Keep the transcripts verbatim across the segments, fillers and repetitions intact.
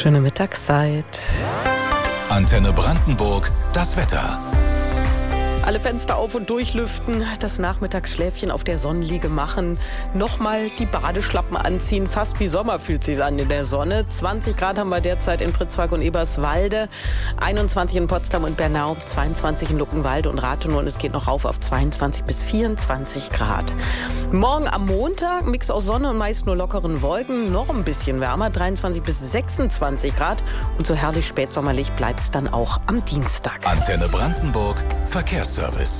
Schöne Mittagszeit. Antenne Brandenburg, das Wetter. Alle Fenster auf und durchlüften, das Nachmittagsschläfchen auf der Sonnenliege machen, nochmal die Badeschlappen anziehen, fast wie Sommer fühlt sich's an in der Sonne. zwanzig Grad haben wir derzeit in Pritzwalk und Eberswalde, einundzwanzig in Potsdam und Bernau, zweiundzwanzig in Luckenwalde und Rathenow und es geht noch rauf auf zweiundzwanzig bis vierundzwanzig Grad. Morgen am Montag, Mix aus Sonne und meist nur lockeren Wolken, noch ein bisschen wärmer, dreiundzwanzig bis sechsundzwanzig Grad und so herrlich spätsommerlich bleibt's dann auch am Dienstag. Antenne Brandenburg, Verkehrsservice.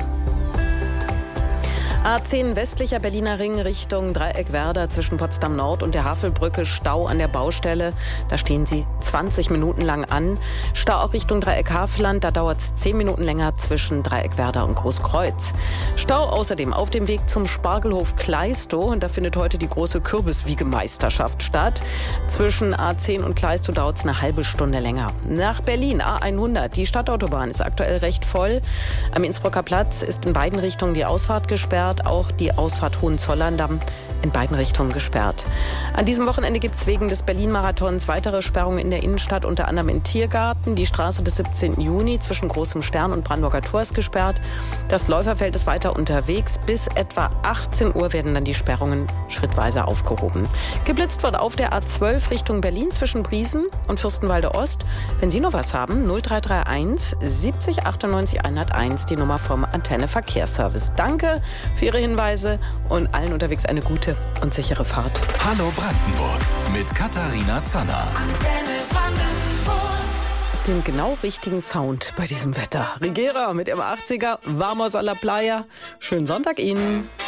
A zehn westlicher Berliner Ring Richtung Dreieckwerder zwischen Potsdam Nord und der Havelbrücke. Stau an der Baustelle. Da stehen Sie zwanzig Minuten lang an. Stau auch Richtung Dreieck Havelland. Da dauert es zehn Minuten länger zwischen Dreieckwerder und Großkreuz. Stau außerdem auf dem Weg zum Spargelhof Kleistow. Und da findet heute die große Kürbiswiegemeisterschaft statt. Zwischen A zehn und Kleistow dauert es eine halbe Stunde länger. Nach Berlin A hundert. Die Stadtautobahn ist aktuell recht voll. Am Innsbrucker Platz ist in beiden Richtungen die Ausfahrt gesperrt. Auch die Ausfahrt Hohenzollern-Damm in beiden Richtungen gesperrt. An diesem Wochenende gibt es wegen des Berlin-Marathons weitere Sperrungen in der Innenstadt, unter anderem in Tiergarten. Die Straße des siebzehnten Juni zwischen Großem Stern und Brandenburger Tor ist gesperrt. Das Läuferfeld ist weiter unterwegs. Bis etwa achtzehn Uhr werden dann die Sperrungen schrittweise aufgehoben. Geblitzt wird auf der A zwölf Richtung Berlin zwischen Briesen und Fürstenwalde Ost. Wenn Sie noch was haben, null drei drei eins siebzig achtundneunzig hunderteins, die Nummer vom Antenne Verkehrsservice. Danke für Ihre Hinweise und allen unterwegs eine gute und sichere Fahrt. Hallo Brandenburg mit Katharina Zanner. Antenne Brandenburg. Den genau richtigen Sound bei diesem Wetter. Rigera mit ihrem achtziger, Vamos a la Playa. Schönen Sonntag Ihnen.